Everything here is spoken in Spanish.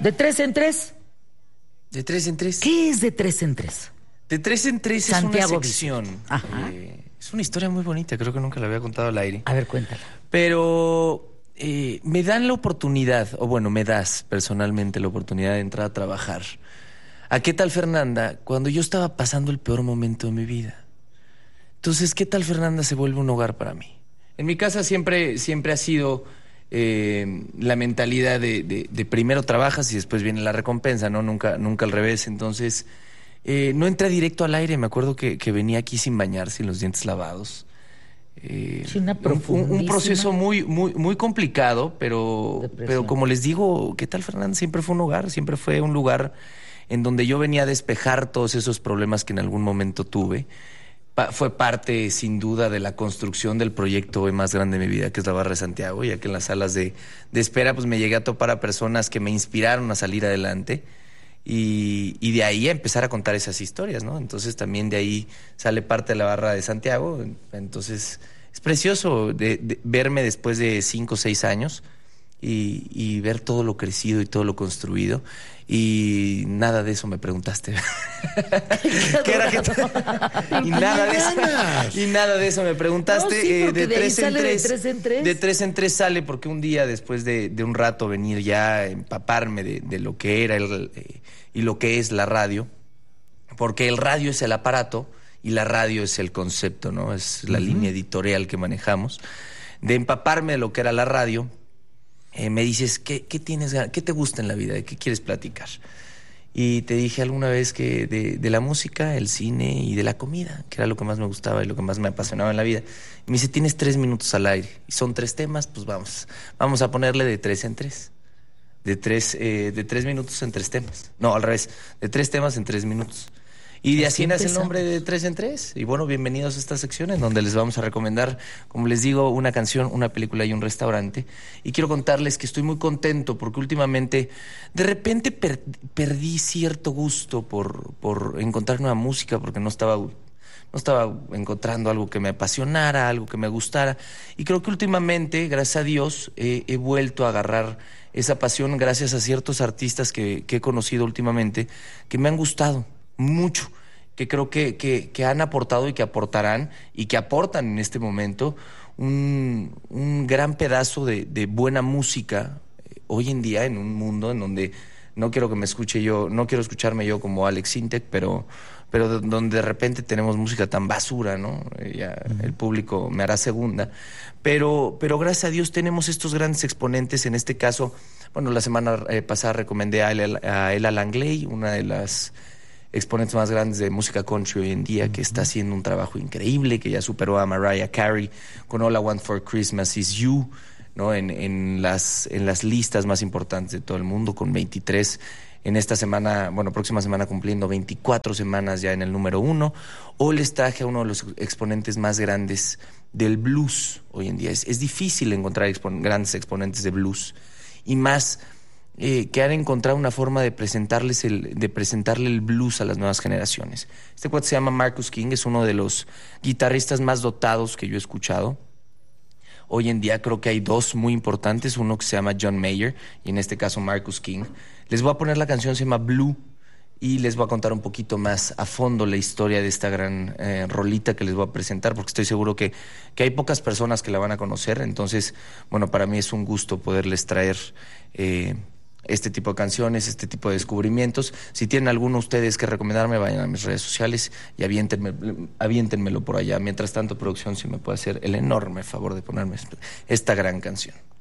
¿De tres en tres? De tres en tres. ¿Qué es de tres en tres? De tres en tres Santiago es una sección. Es una historia muy bonita, creo que nunca la había contado al aire. A ver, cuéntala. Pero me dan la oportunidad, o bueno, me das personalmente la oportunidad de entrar a trabajar. ¿A qué tal Fernanda? Cuando yo estaba pasando el peor momento de mi vida. Entonces, ¿qué tal Fernanda se vuelve un hogar para mí? En mi casa siempre ha sido la mentalidad de primero trabajas y después viene la recompensa, ¿no? Nunca al revés. Entonces, no entré directo al aire. Me acuerdo que venía aquí sin bañarse, sin los dientes lavados. Sí, una un proceso muy complicado, pero como les digo, ¿qué tal Fernanda? Siempre fue un hogar, siempre fue un lugar en donde yo venía a despejar todos esos problemas que en algún momento tuve. Fue parte, sin duda, de la construcción del proyecto hoy más grande de mi vida, que es la Barra de Santiago, ya que en las salas de espera pues me llegué a topar a personas que me inspiraron a salir adelante y de ahí a empezar a contar esas historias, ¿no? Entonces también de ahí sale parte de la Barra de Santiago. Entonces es precioso de verme después de 5 o 6 años y ver todo lo crecido y todo lo construido. Y nada de eso me preguntaste. ¿Qué era que y nada de eso me preguntaste. No, sí, de tres en tres. De tres en tres. De tres en tres sale porque un día después de un rato venir ya a empaparme de lo que era y lo que es la radio, porque el radio es el aparato y la radio es el concepto, ¿no? Es la línea editorial que manejamos. De empaparme de lo que era la radio, me dices, ¿qué te gusta en la vida? ¿De qué quieres platicar? Y te dije alguna vez que de la música, el cine y de la comida, que era lo que más me gustaba y lo que más me apasionaba en la vida. Y me dice, tienes 3 minutos al aire. Y son 3 temas, pues vamos a ponerle de 3 en 3. De 3 minutos en 3 temas. No, al revés, de 3 temas en 3 minutos. Y de así nace el nombre de 3 en 3. Y bueno, bienvenidos a esta sección en donde les vamos a recomendar, como les digo, una canción, una película y un restaurante. Y quiero contarles que estoy muy contento porque últimamente, de repente perdí cierto gusto por encontrar nueva música, porque no estaba encontrando algo que me apasionara, algo que me gustara. Y creo que últimamente, gracias a Dios, he vuelto a agarrar esa pasión gracias a ciertos artistas que he conocido últimamente, que me han gustado mucho, que creo que han aportado y que aportarán y que aportan en este momento un gran pedazo de buena música hoy en día en un mundo en donde no quiero escucharme yo como Alex Sintek, pero donde de repente tenemos música tan basura, ¿no? Ya el público me hará segunda. Pero gracias a Dios tenemos estos grandes exponentes. En este caso, bueno, la semana pasada recomendé a Ella Langley, una de las exponentes más grandes de música country hoy en día, que está haciendo un trabajo increíble, que ya superó a Mariah Carey con All I Want for Christmas Is You, ¿no? En las listas más importantes de todo el mundo, con 23 en esta semana, bueno, próxima semana cumpliendo 24 semanas ya en el número 1. O les traje a uno de los exponentes más grandes del blues hoy en día. Es difícil encontrar grandes exponentes de blues, y más que han encontrado una forma de presentarle el blues a las nuevas generaciones. Este cuate se llama Marcus King, es uno de los guitarristas más dotados que yo he escuchado. Hoy en día creo que hay 2 muy importantes, uno que se llama John Mayer y en este caso Marcus King. Les voy a poner la canción, se llama Blue, y les voy a contar un poquito más a fondo la historia de esta gran rolita que les voy a presentar, porque estoy seguro que hay pocas personas que la van a conocer. Entonces, bueno, para mí es un gusto poderles traer este tipo de canciones, este tipo de descubrimientos. Si tienen alguno ustedes que recomendarme, vayan a mis redes sociales y aviéntenmelo por allá. Mientras tanto, producción, si me puede hacer el enorme favor de ponerme esta gran canción.